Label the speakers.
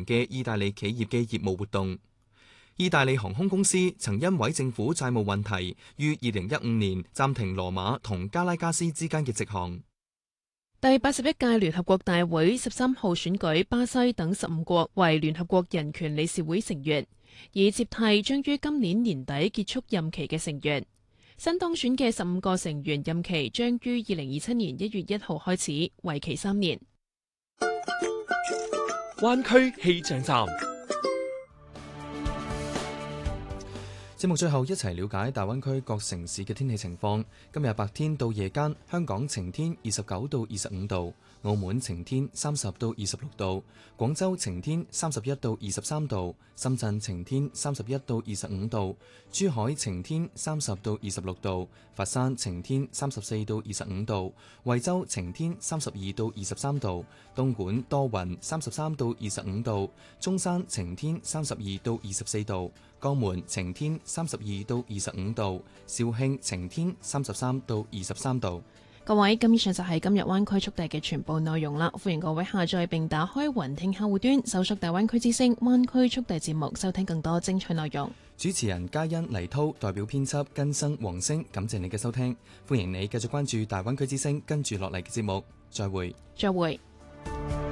Speaker 1: 嘅意大利企業嘅業務活動。意大利航空公司曾因為政府債務問題，於2015年暫停羅馬同加拉加斯之間嘅直航。
Speaker 2: 第81屆聯合國大會13號選舉巴西等15國為聯合國人權理事會成員，以接替將於今年年底結束任期嘅成員。新當選嘅15個成員任期將於2027年1月1號開始，為期3年。
Speaker 3: 灣區氣象站。
Speaker 1: 節目最後一齊了解大灣區各城市嘅天氣情況。今日白天到夜間，香港晴天29到25度，澳門晴天30到26度，廣州晴天31到23度，深圳晴天31到25度，珠海晴天30到26度，佛山晴天34到25度，惠州晴天32到23度，東莞多雲33到25度，中山晴天32到24度，江門晴天32到25度，肇慶晴天33到23度。
Speaker 2: 各位，咁以上就係今日灣區速遞嘅全部內容啦。歡迎各位下載並打開雲聽客戶端，搜索大灣區之聲灣區速遞節目，收聽更多精彩內容。
Speaker 1: 主持人嘉欣、黎濤代表編輯根生、黃星，感謝你嘅收聽。歡迎你繼續關注大灣區之聲跟住落嚟嘅節目。再會。
Speaker 2: 再會。